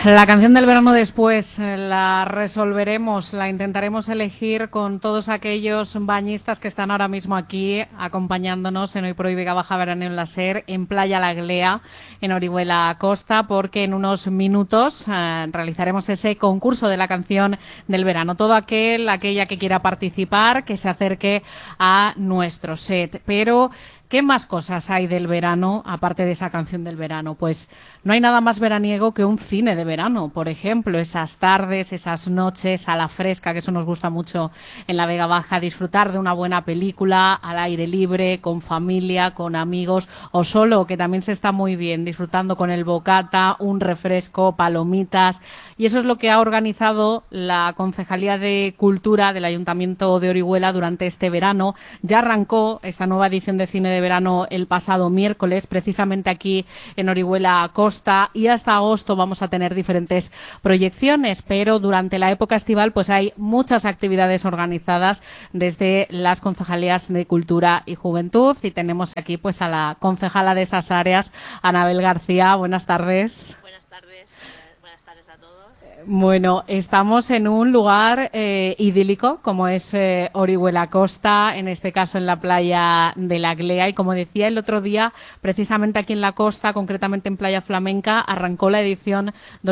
La canción del verano después la resolveremos, la intentaremos elegir con todos aquellos bañistas que están ahora mismo aquí acompañándonos en Hoy por Hoy Vega Baja Veraneo en la SER, en Playa La Glea, en Orihuela Costa, porque en unos minutos realizaremos ese concurso de la canción del verano. Todo aquella que quiera participar, que se acerque a nuestro set. Pero ¿qué más cosas hay del verano, aparte de esa canción del verano? Pues no hay nada más veraniego que un cine de verano, por ejemplo, esas tardes, esas noches a la fresca, que eso nos gusta mucho en la Vega Baja, disfrutar de una buena película al aire libre, con familia, con amigos o solo, que también se está muy bien, disfrutando con el bocata, un refresco, palomitas. Y eso es lo que ha organizado la Concejalía de Cultura del Ayuntamiento de Orihuela durante este verano. Ya arrancó esta nueva edición de cine de verano el pasado miércoles, precisamente aquí en Orihuela Costa, y hasta agosto vamos a tener diferentes proyecciones, pero durante la época estival pues hay muchas actividades organizadas desde las concejalías de Cultura y Juventud, y tenemos aquí pues a la concejala de esas áreas, Anabel García. Buenas tardes. Buenas tardes. Buenas tardes a todos. Bueno, estamos en un lugar idílico, como es Orihuela Costa, en este caso en la playa de La Glea, y como decía el otro día, precisamente aquí en la costa, concretamente en Playa Flamenca, arrancó la edición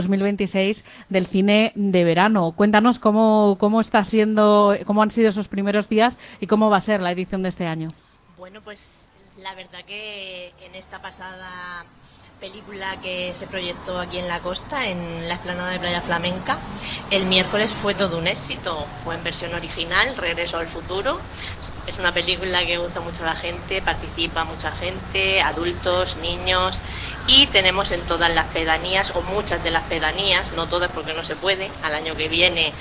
2026 del cine de verano. Cuéntanos cómo está siendo, cómo han sido esos primeros días y cómo va a ser la edición de este año. Bueno, pues la verdad que en esta pasada película que se proyectó aquí en la costa, en la explanada de Playa Flamenca, el miércoles fue todo un éxito. Fue en versión original, Regreso al futuro. Es una película que gusta mucho a la gente, participa mucha gente, adultos, niños, y tenemos en todas las pedanías, o muchas de las pedanías, no todas porque no se puede, al año que viene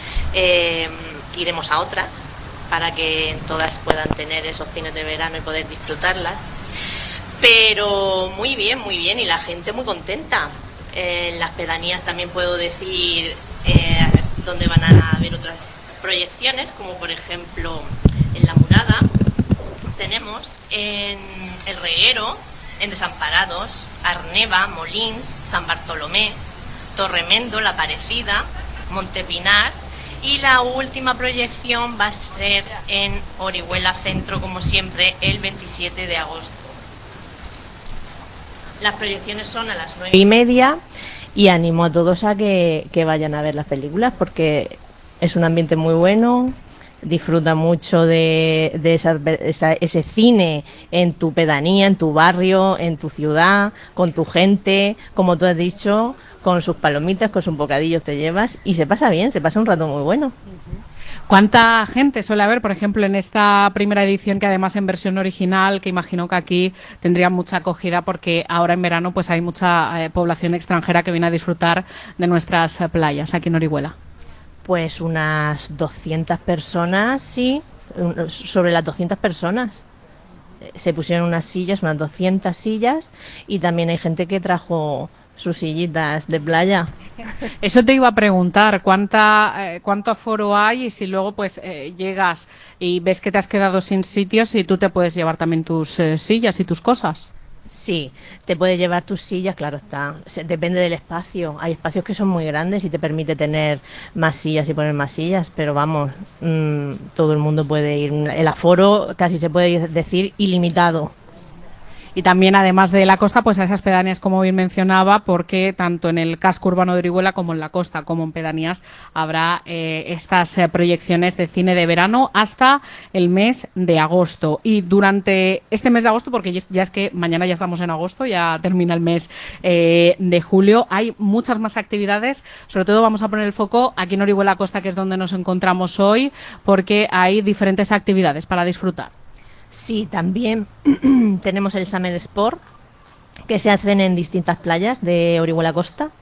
iremos a otras para que todas puedan tener esos cines de verano y poder disfrutarlas. Pero muy bien, y la gente muy contenta. En las pedanías también puedo decir donde van a haber otras proyecciones, como por ejemplo en La Murada, tenemos en El Reguero, en Desamparados, Arneva, Molins, San Bartolomé, Torremendo, La Parecida, Montepinar, y la última proyección va a ser en Orihuela Centro, como siempre, el 27 de agosto. Las proyecciones son a las 9:30 y animo a todos a que vayan a ver las películas porque es un ambiente muy bueno, disfruta mucho de ese cine en tu pedanía, en tu barrio, en tu ciudad, con tu gente, como tú has dicho, con sus palomitas, con sus bocadillos te llevas y se pasa bien, se pasa un rato muy bueno. ¿Cuánta gente suele haber, por ejemplo, en esta primera edición, que además en versión original, que imagino que aquí tendría mucha acogida porque ahora en verano pues hay mucha población extranjera que viene a disfrutar de nuestras playas aquí en Orihuela? Pues unas 200 personas, sí, sobre las 200 personas. Se pusieron unas 200 sillas, y también hay gente que trajo sus sillitas de playa. Eso te iba a preguntar, cuánto aforo hay, y si luego pues llegas y ves que te has quedado sin sitios, y tú te puedes llevar también tus sillas y tus cosas. Sí, te puedes llevar tus sillas, claro está. Depende del espacio. Hay espacios que son muy grandes y te permite tener más sillas y poner más sillas, pero vamos, todo el mundo puede ir. El aforo casi se puede decir ilimitado. Y también, además de la costa, pues a esas pedanías, como bien mencionaba, porque tanto en el casco urbano de Orihuela como en la costa, como en pedanías, habrá estas proyecciones de cine de verano hasta el mes de agosto. Y durante este mes de agosto, porque ya es que mañana ya estamos en agosto, ya termina el mes de julio, hay muchas más actividades. Sobre todo vamos a poner el foco aquí en Orihuela Costa, que es donde nos encontramos hoy, porque hay diferentes actividades para disfrutar. Sí, también tenemos el Summer Sport, que se hacen en distintas playas de Orihuela Costa.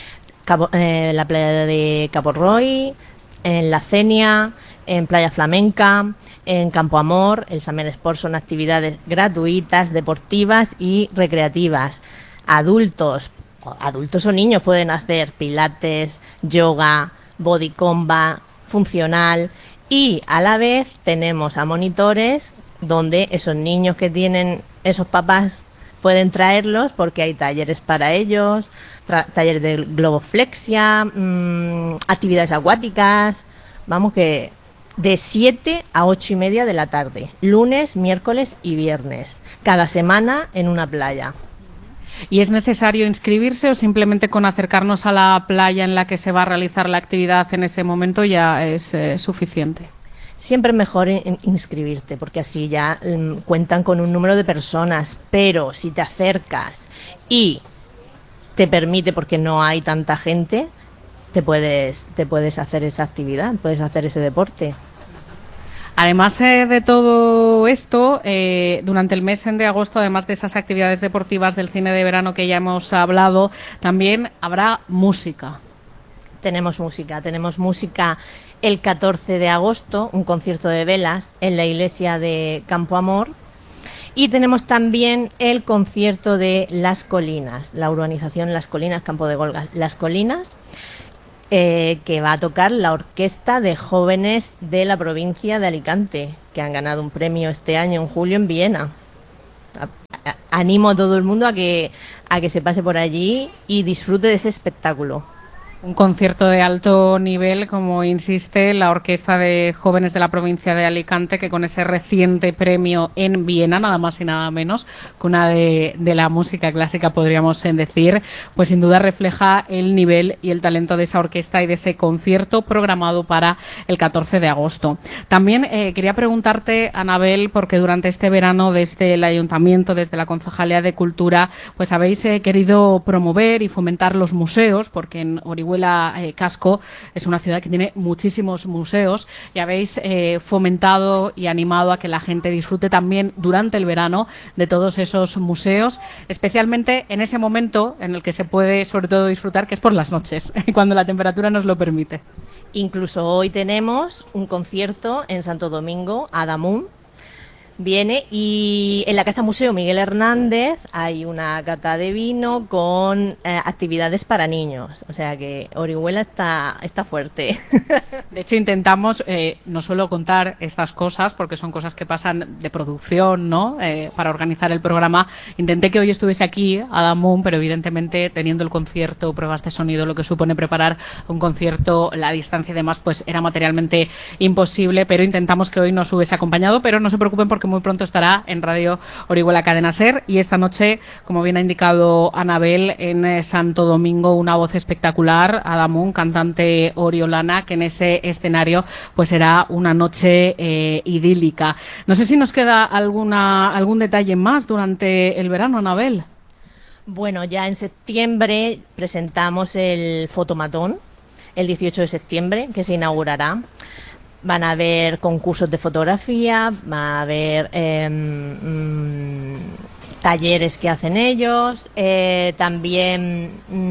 La playa de Cabo Roy, en La Cenia, en Playa Flamenca, en Campo Amor. El Summer Sport son actividades gratuitas, deportivas y recreativas. Adultos o niños pueden hacer pilates, yoga, body combat, funcional, y a la vez tenemos a monitores donde esos niños que tienen esos papás pueden traerlos porque hay talleres para ellos, talleres de globoflexia, actividades acuáticas, vamos que de 7 a 8:30 de la tarde, lunes, miércoles y viernes, cada semana en una playa. ¿Y es necesario inscribirse o simplemente con acercarnos a la playa en la que se va a realizar la actividad en ese momento ya es suficiente? Siempre es mejor inscribirte porque así ya cuentan con un número de personas, pero si te acercas y te permite, porque no hay tanta gente, te puedes hacer esa actividad, puedes hacer ese deporte. Además de todo esto, durante el mes de agosto, además de esas actividades deportivas del cine de verano que ya hemos hablado, también habrá música. Tenemos música el 14 de agosto, un concierto de velas en la iglesia de Campo Amor. Y tenemos también el concierto de Las Colinas, la urbanización Las Colinas, Campo de Golga, Las Colinas, que va a tocar la orquesta de jóvenes de la provincia de Alicante, que han ganado un premio este año en julio en Viena. Animo a todo el mundo a que se pase por allí y disfrute de ese espectáculo. Un concierto de alto nivel, como insiste la Orquesta de Jóvenes de la Provincia de Alicante, que con ese reciente premio en Viena, nada más y nada menos, cuna de la música clásica, podríamos decir, pues sin duda refleja el nivel y el talento de esa orquesta y de ese concierto programado para el 14 de agosto. También quería preguntarte, Anabel, porque durante este verano desde el Ayuntamiento, desde la Concejalía de Cultura, pues habéis querido promover y fomentar los museos, porque en Orihuela Casco es una ciudad que tiene muchísimos museos y habéis fomentado y animado a que la gente disfrute también durante el verano de todos esos museos, especialmente en ese momento en el que se puede sobre todo disfrutar, que es por las noches, cuando la temperatura nos lo permite. Incluso hoy tenemos un concierto en Santo Domingo, Adamun viene, y en la Casa Museo Miguel Hernández hay una cata de vino con actividades para niños, o sea que Orihuela está fuerte. De hecho, intentamos no solo contar estas cosas, porque son cosas que pasan de producción, ¿no? Para organizar el programa. Intenté que hoy estuviese aquí Adamun, pero evidentemente teniendo el concierto, pruebas de sonido, lo que supone preparar un concierto, la distancia y demás, pues era materialmente imposible, pero intentamos que hoy nos hubiese acompañado, pero no se preocupen porque muy pronto estará en Radio Orihuela Cadena Ser, y esta noche, como bien ha indicado Anabel, en Santo Domingo, una voz espectacular, Adamun, cantante oriolana, que en ese escenario pues será una noche idílica. No sé si nos queda algún detalle más durante el verano, Anabel. Bueno, ya en septiembre presentamos el fotomatón, el 18 de septiembre, que se inaugurará. Van a haber concursos de fotografía, va a haber talleres que hacen ellos, también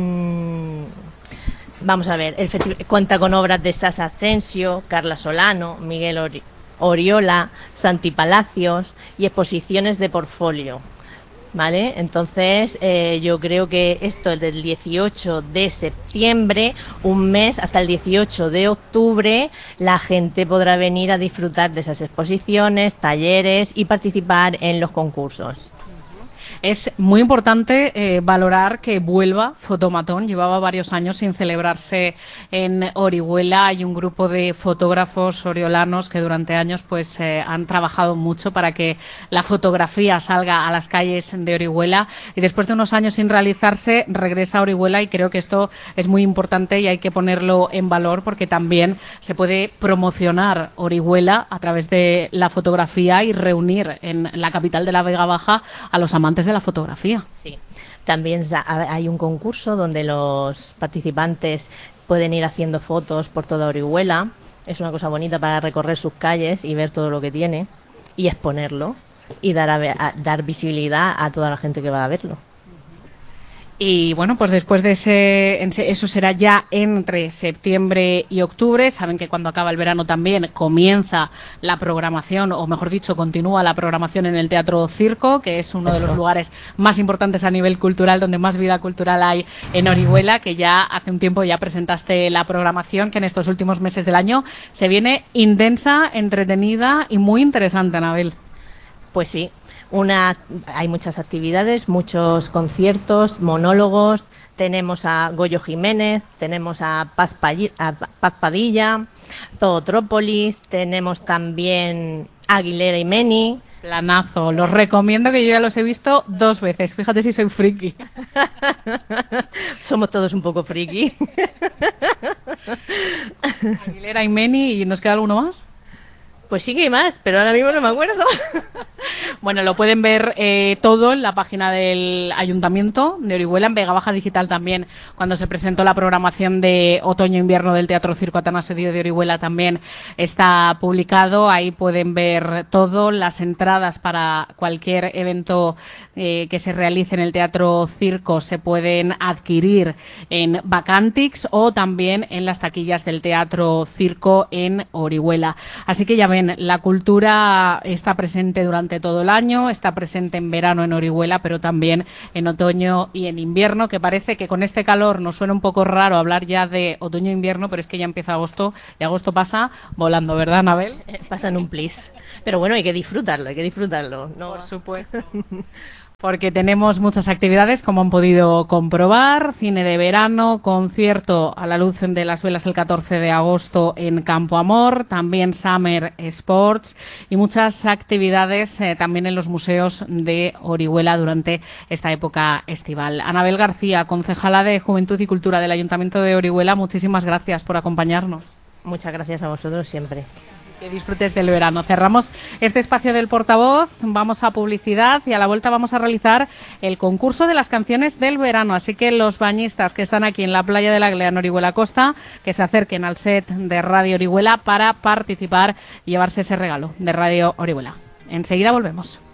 vamos a ver, cuenta con obras de Sasa Asensio, Carla Solano, Miguel Oriola, Santi Palacios y exposiciones de portfolio. ¿Vale? Entonces yo creo que esto es del 18 de septiembre, un mes, hasta el 18 de octubre, la gente podrá venir a disfrutar de esas exposiciones, talleres y participar en los concursos. Es muy importante valorar que vuelva Fotomatón. Llevaba varios años sin celebrarse en Orihuela. Hay un grupo de fotógrafos oriolanos que durante años pues han trabajado mucho para que la fotografía salga a las calles de Orihuela, y después de unos años sin realizarse regresa a Orihuela, y creo que esto es muy importante y hay que ponerlo en valor porque también se puede promocionar Orihuela a través de la fotografía y reunir en la capital de la Vega Baja a los amantes de la fotografía. Sí, también hay un concurso donde los participantes pueden ir haciendo fotos por toda Orihuela. Es una cosa bonita para recorrer sus calles y ver todo lo que tiene y exponerlo y dar visibilidad a toda la gente que va a verlo. Y bueno, pues después de eso será ya entre septiembre y octubre. Saben que cuando acaba el verano también comienza la programación, o mejor dicho, continúa la programación en el Teatro Circo, que es uno de los lugares más importantes a nivel cultural, donde más vida cultural hay en Orihuela, que ya hace un tiempo ya presentaste la programación, que en estos últimos meses del año se viene intensa, entretenida y muy interesante, Anabel. Pues sí. Hay muchas actividades, muchos conciertos, monólogos. Tenemos a Goyo Jiménez, tenemos a Paz Padilla, Zootrópolis, tenemos también a Aguilera y Meni. Planazo, los recomiendo, que yo ya los he visto 2 veces. Fíjate si soy friki. Somos todos un poco friki. Aguilera y Meni, ¿y nos queda alguno más? Pues sí que hay más, pero ahora mismo no me acuerdo. Bueno, lo pueden ver todo en la página del Ayuntamiento de Orihuela, en Vega Baja Digital también. Cuando se presentó la programación de otoño-invierno del Teatro Circo Atanasio Díez de Orihuela también está publicado. Ahí pueden ver todo, las entradas para cualquier evento que se realice en el Teatro Circo se pueden adquirir en Vacantix o también en las taquillas del Teatro Circo en Orihuela. Así que ya ven, la cultura está presente durante todo el año, está presente en verano en Orihuela, pero también en otoño y en invierno, que parece que con este calor nos suena un poco raro hablar ya de otoño e invierno, pero es que ya empieza agosto y agosto pasa volando, ¿verdad, Anabel? Pasa en un plis. Pero bueno, hay que disfrutarlo. ¿No? Por supuesto. Porque tenemos muchas actividades, como han podido comprobar: cine de verano, concierto a la luz de las velas el 14 de agosto en Campo Amor, también Summer Sports y muchas actividades también en los museos de Orihuela durante esta época estival. Anabel García, concejala de Juventud y Cultura del Ayuntamiento de Orihuela, muchísimas gracias por acompañarnos. Muchas gracias a vosotros siempre. Que disfrutes del verano. Cerramos este espacio del portavoz, vamos a publicidad y a la vuelta vamos a realizar el concurso de las canciones del verano. Así que los bañistas que están aquí en la playa de la Glea en Orihuela Costa, que se acerquen al set de Radio Orihuela para participar y llevarse ese regalo de Radio Orihuela. Enseguida volvemos.